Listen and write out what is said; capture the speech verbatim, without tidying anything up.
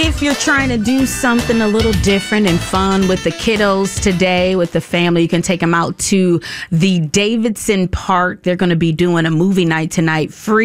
if you're trying to do something a little different and fun with the kiddos today, with the family, you can take them out to the Davidson Park. They're going to be doing a movie night tonight, free.